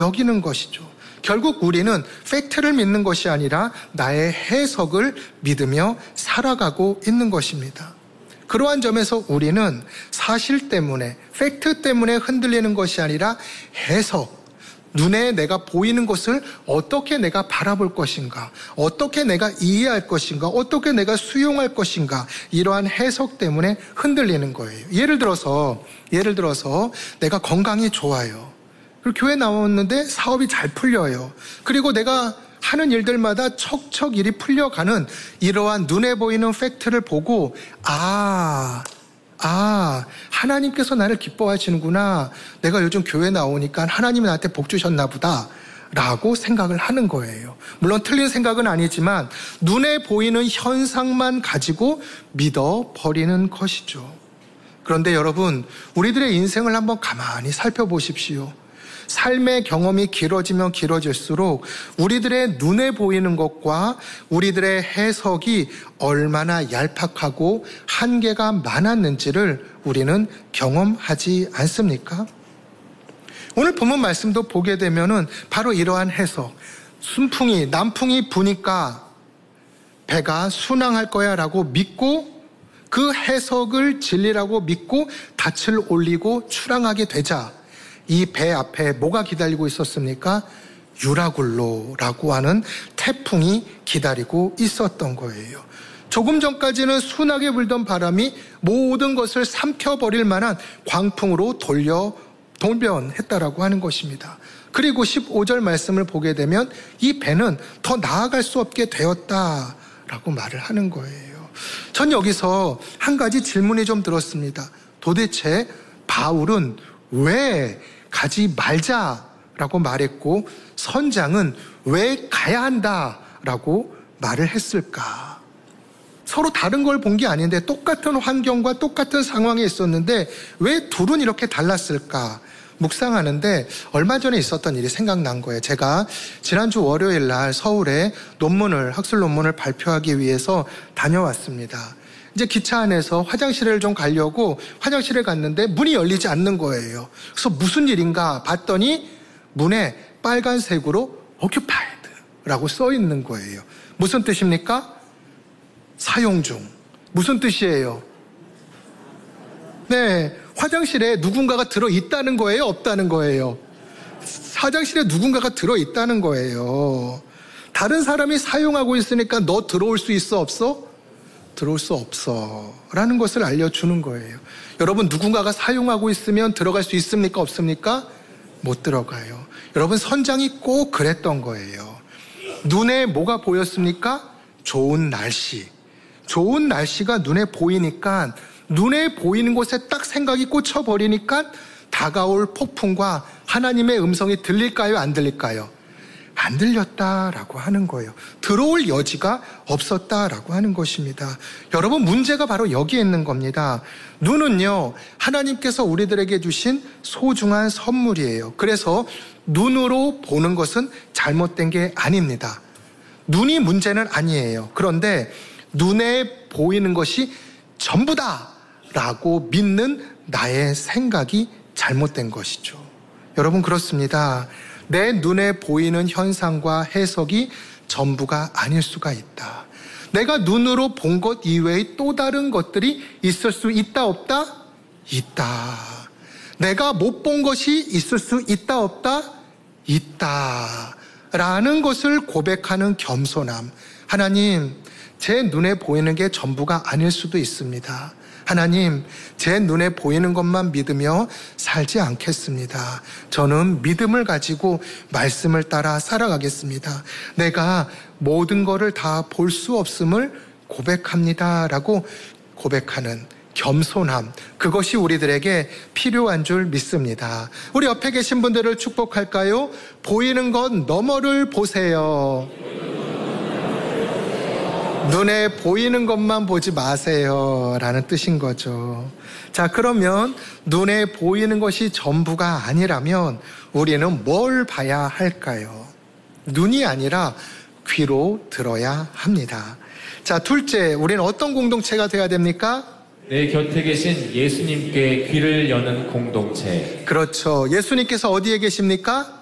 여기는 것이죠. 결국 우리는 팩트를 믿는 것이 아니라 나의 해석을 믿으며 살아가고 있는 것입니다. 그러한 점에서 우리는 사실 때문에, 팩트 때문에 흔들리는 것이 아니라 해석, 눈에 내가 보이는 것을 어떻게 내가 바라볼 것인가, 어떻게 내가 이해할 것인가, 어떻게 내가 수용할 것인가, 이러한 해석 때문에 흔들리는 거예요. 예를 들어서 내가 건강이 좋아요. 그리고 교회 나왔는데 사업이 잘 풀려요. 그리고 내가 하는 일들마다 척척 일이 풀려가는 이러한 눈에 보이는 팩트를 보고 하나님께서 나를 기뻐하시는구나. 내가 요즘 교회 나오니까 하나님이 나한테 복 주셨나 보다 라고 생각을 하는 거예요. 물론 틀린 생각은 아니지만 눈에 보이는 현상만 가지고 믿어버리는 것이죠. 그런데 여러분, 우리들의 인생을 한번 가만히 살펴보십시오. 삶의 경험이 길어지면 길어질수록 우리들의 눈에 보이는 것과 우리들의 해석이 얼마나 얄팍하고 한계가 많았는지를 우리는 경험하지 않습니까? 오늘 본문 말씀도 보게 되면은 바로 이러한 해석, 남풍이 부니까 배가 순항할 거야 라고 믿고 그 해석을 진리라고 믿고 닻을 올리고 출항하게 되자 이 배 앞에 뭐가 기다리고 있었습니까? 유라굴로라고 하는 태풍이 기다리고 있었던 거예요. 조금 전까지는 순하게 불던 바람이 모든 것을 삼켜버릴 만한 광풍으로 돌변했다라고 하는 것입니다. 그리고 15절 말씀을 보게 되면 이 배는 더 나아갈 수 없게 되었다라고 말을 하는 거예요. 전 여기서 한 가지 질문이 좀 들었습니다. 도대체 바울은 왜 가지 말자라고 말했고 선장은 왜 가야 한다라고 말을 했을까? 서로 다른 걸 본 게 아닌데 똑같은 환경과 똑같은 상황에 있었는데 왜 둘은 이렇게 달랐을까? 묵상하는데 얼마 전에 있었던 일이 생각난 거예요. 제가 지난주 월요일 날 서울에 학술 논문을 발표하기 위해서 다녀왔습니다. 이제 기차 안에서 화장실을 좀 가려고 화장실에 갔는데 문이 열리지 않는 거예요. 그래서 무슨 일인가 봤더니 문에 빨간색으로 occupied라고 써 있는 거예요. 무슨 뜻입니까? 사용 중. 무슨 뜻이에요? 네, 화장실에 누군가가 들어있다는 거예요? 없다는 거예요? 화장실에 누군가가 들어있다는 거예요. 다른 사람이 사용하고 있으니까 너 들어올 수 있어? 없어? 들어올 수 없어 라는 것을 알려주는 거예요. 여러분, 누군가가 사용하고 있으면 들어갈 수 있습니까? 없습니까? 못 들어가요. 여러분, 선장이 꼭 그랬던 거예요. 눈에 뭐가 보였습니까? 좋은 날씨가 눈에 보이니까 눈에 보이는 곳에 딱 생각이 꽂혀버리니까 다가올 폭풍과 하나님의 음성이 들릴까요? 안 들릴까요? 안 들렸다라고 하는 거예요. 들어올 여지가 없었다라고 하는 것입니다. 여러분, 문제가 바로 여기에 있는 겁니다. 눈은요, 하나님께서 우리들에게 주신 소중한 선물이에요. 그래서 눈으로 보는 것은 잘못된 게 아닙니다. 눈이 문제는 아니에요. 그런데 눈에 보이는 것이 전부다라고 믿는 나의 생각이 잘못된 것이죠. 여러분, 그렇습니다. 내 눈에 보이는 현상과 해석이 전부가 아닐 수가 있다. 내가 눈으로 본 것 이외의 또 다른 것들이 있을 수 있다, 없다? 있다. 내가 못 본 것이 있을 수 있다, 없다? 있다. 라는 것을 고백하는 겸손함. 하나님, 제 눈에 보이는 게 전부가 아닐 수도 있습니다. 하나님, 제 눈에 보이는 것만 믿으며 살지 않겠습니다. 저는 믿음을 가지고 말씀을 따라 살아가겠습니다. 내가 모든 것을 다 볼 수 없음을 고백합니다 라고 고백하는 겸손함, 그것이 우리들에게 필요한 줄 믿습니다. 우리 옆에 계신 분들을 축복할까요? 보이는 것 너머를 보세요. 눈에 보이는 것만 보지 마세요 라는 뜻인 거죠. 자, 그러면 눈에 보이는 것이 전부가 아니라면 우리는 뭘 봐야 할까요? 눈이 아니라 귀로 들어야 합니다. 자, 둘째, 우리는 어떤 공동체가 되어야 됩니까? 내 곁에 계신 예수님께 귀를 여는 공동체. 그렇죠. 예수님께서 어디에 계십니까?